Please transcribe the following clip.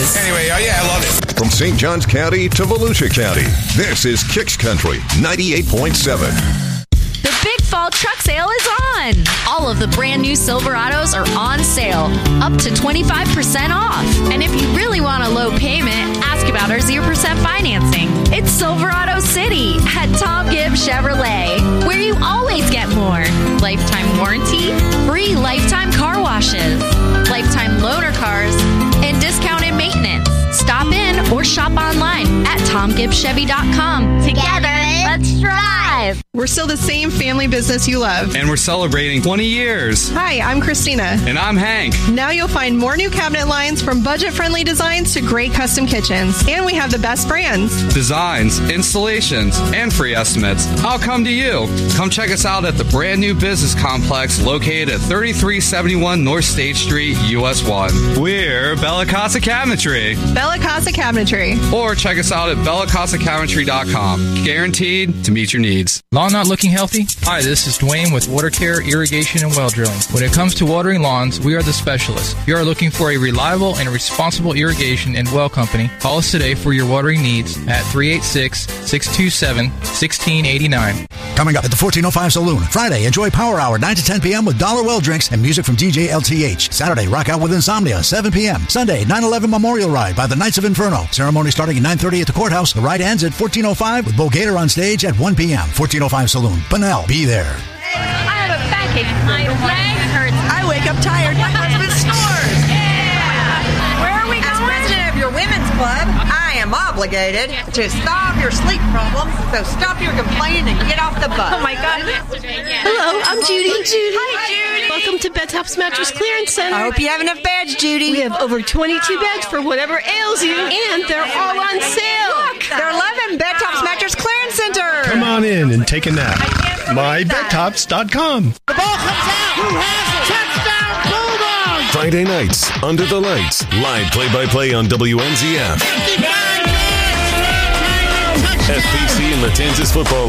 is. Anyway, yeah, I love it. From St. Johns County to Volusia County, this is Kicks Country 98.7. The Big Fall Truck Sale is on. All of the brand new Silverados are on sale, up to 25% off. And if you really want a low payment, ask about our 0% financing. It's Silverado City at Tom Gibbs Chevrolet, where you always get more. Lifetime warranty, free lifetime car washes, lifetime loaner cars, and discounted maintenance. Stop in or shop online at TomGibbsChevy.com. Together, let's drive. We're still the same family business you love. And we're celebrating 20 years. Hi, I'm Christina. And I'm Hank. Now you'll find more new cabinet lines from budget-friendly designs to great custom kitchens. And we have the best brands. Designs, installations, and free estimates. I'll come to you. Come check us out at the brand new business complex located at 3371 North State Street, US 1. We're Bella Casa Cabinetry. Bella Casa Cabinetry. Or check us out at bellacasacabinetry.com. Guaranteed to meet your needs. Lawn not looking healthy? Hi, this is Dwayne with Water Care, Irrigation, and Well Drilling. When it comes to watering lawns, we are the specialists. If you are looking for a reliable and responsible irrigation and well company, call us today for your watering needs at 386-627-1689. Coming up at the 1405 Saloon. Friday, enjoy Power Hour 9 to 10 p.m. with Dollar Well drinks and music from DJ LTH. Saturday, rock out with Insomnia 7 p.m. Sunday, 9/11 Memorial Ride by the Knights of Inferno. Ceremony starting at 9:30 at the courthouse. The ride ends at 1405 with Bo Gator on stage at 1 p.m. 1405 Saloon. Bunnell, be there. I have a backache. My leg hurts. I wake up tired. My husband snores. Yeah. Where are we going? As president of your women's club, I am obligated to solve your sleep problems. So stop your complaining and get off the bus. Oh my God. Hello, I'm Judy. Hi, Judy. Welcome to Bed Tops Mattress Clearance Center. I hope you have enough beds, Judy. We have over 22 beds for whatever ails you, and they're all on sale. Look, they're 11 Bed Tops Mattress Clearance Center. Come on in and take a nap. MyBedTops.com. The ball comes out. Who has it? Touchdown, Bulldogs! Friday nights, Under the Lights, live play-by-play on WNZF. FPC and Matanzas football